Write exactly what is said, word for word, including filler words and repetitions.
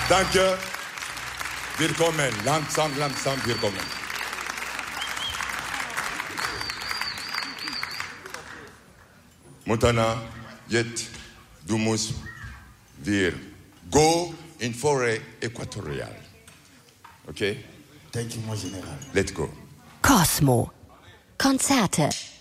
Danke. Willkommen. Langsam, langsam, willkommen. Montana, jetzt, du musst wir go in Forêt équatoriale. Okay? Thank you, mon Général. Let's go. Cosmo. Konzerte.